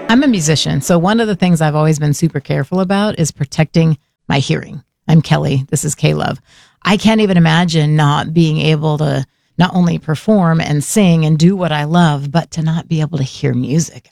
I'm a musician, so one of the things I've always been super careful about is protecting my hearing. I'm Kelly. This is K-Love. I can't even imagine not being able to not only perform and sing and do what I love, but to not be able to hear music.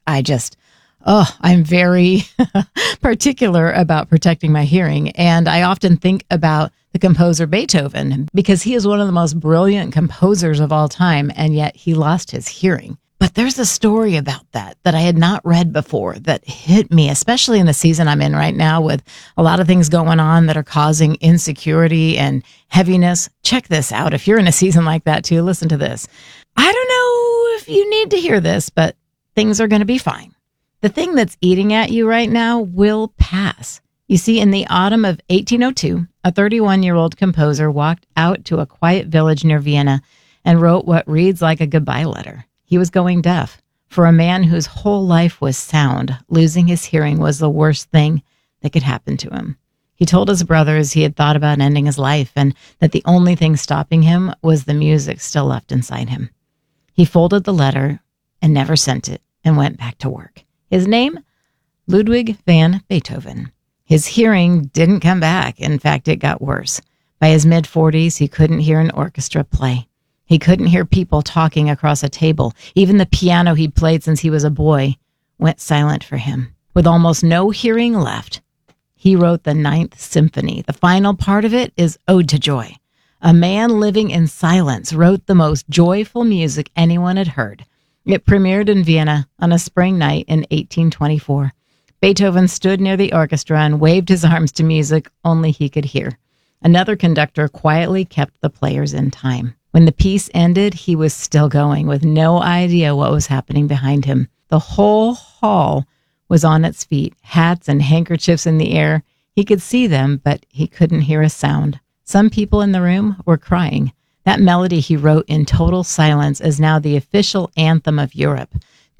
I'm very particular about protecting my hearing. And I often think about the composer Beethoven because he is one of the most brilliant composers of all time, and yet he lost his hearing. But there's a story about that I had not read before that hit me, especially in the season I'm in right now with a lot of things going on that are causing insecurity and heaviness. Check this out. If you're in a season like that too, listen to this. I don't know if you need to hear this, but things are going to be fine. The thing that's eating at you right now will pass. You see, in the autumn of 1802, a 31-year-old composer walked out to a quiet village near Vienna and wrote what reads like a goodbye letter. He was going deaf. For a man whose whole life was sound, losing his hearing was the worst thing that could happen to him. He told his brothers he had thought about ending his life and that the only thing stopping him was the music still left inside him. He folded the letter and never sent it and went back to work. His name? Ludwig van Beethoven. His hearing didn't come back. In fact, it got worse. By his mid-40s, he couldn't hear an orchestra play. He couldn't hear people talking across a table. Even the piano he'd played since he was a boy went silent for him. With almost no hearing left, he wrote the Ninth Symphony. The final part of it is Ode to Joy. A man living in silence wrote the most joyful music anyone had heard. It premiered in Vienna on a spring night in 1824. Beethoven stood near the orchestra and waved his arms to music only he could hear. Another conductor quietly kept the players in time. When the piece ended, he was still going with no idea what was happening behind him. The whole hall was on its feet, hats and handkerchiefs in the air. He could see them, but he couldn't hear a sound. Some people in the room were crying. That melody he wrote in total silence is now the official anthem of Europe.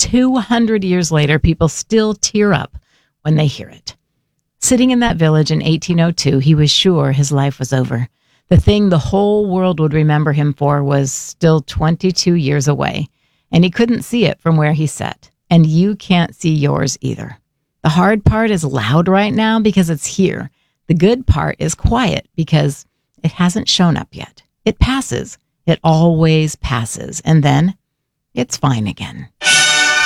200 years later, people still tear up when they hear it. Sitting in that village in 1802, he was sure his life was over. The thing the whole world would remember him for was still 22 years away, and he couldn't see it from where he sat. And you can't see yours either. The hard part is loud right now because it's here. The good part is quiet because it hasn't shown up yet. It passes. It always passes. And then it's fine again.